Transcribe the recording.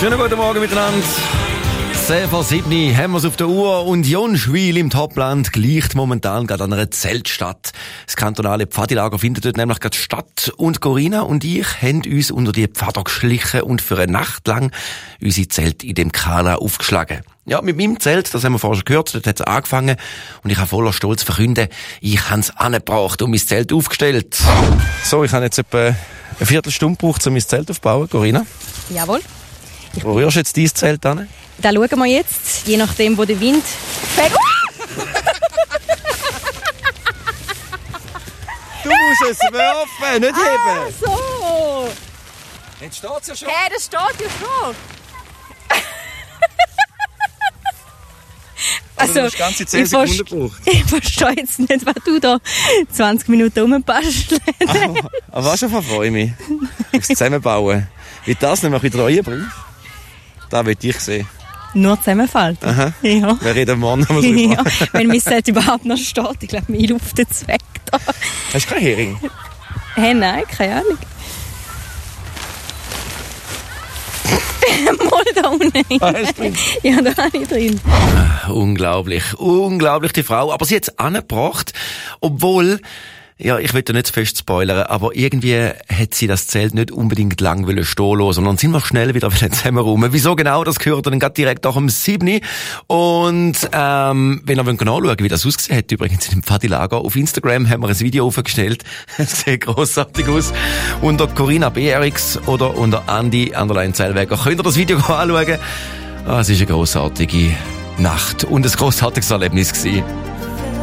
Schönen guten Morgen miteinander. 10 vor 7 haben wir es auf der Uhr und Jonschwil im Topland gleicht momentan gerade an einer Zeltstadt. Das kantonale Pfadilager findet dort nämlich gerade statt und Corinna und ich haben uns unter die Pfader geschlichen und für eine Nacht lang unsere Zelt in dem Kala aufgeschlagen. Ja, mit meinem Zelt, das haben wir vorher schon gehört, dort hat es angefangen und ich habe voller Stolz verkünden, ich habe es angebracht und mein Zelt aufgestellt. So, ich habe jetzt etwa eine Viertelstunde gebraucht, um mein Zelt aufzubauen, Corinna. Jawohl. Wo rührst du jetzt dein Zelt an? Da schauen wir jetzt, je nachdem, wo der Wind fährt. Du musst es werfen, nicht heben. So! Jetzt steht es ja schon. Hey, das steht ja schon. Also, du hast ganze 10 Sekunden gebraucht. Ich verstehe jetzt nicht, was du da 20 Minuten rumbastelst. Aber was schon freue ich mich. Aufs Zusammenbauen. Wie das nämlich wieder reinbringst, das will ich sehen. Nur zusammenfalten? Aha. Ja. Wir reden morgen noch drüber. Ja, wenn mein Zelt überhaupt noch steht. Ich glaube, meine Luft jetzt weg da. Hast du keinen Hering? Hey, nein, keine Ahnung. Mal da unten. Ja, da habe ich drin. Unglaublich, unglaublich die Frau. Aber sie hat es angebracht, obwohl, ja, ich will da nicht zu fest spoilern, aber irgendwie hat sie das Zelt nicht unbedingt lang stehen lassen, sondern sind wir schnell wieder zusammen rum. Wieso genau, das gehört dann gerade direkt auch um 7. Und wenn ihr nachschauen, wie das ausgesehen hat, übrigens im Pfadilager auf Instagram haben wir ein Video aufgestellt. Es sieht grossartig aus. Unter Corinna BRX oder unter Andi _Zellweger könnt ihr das Video anschauen. Es war eine grossartige Nacht und ein grossartiges Erlebnis gewesen.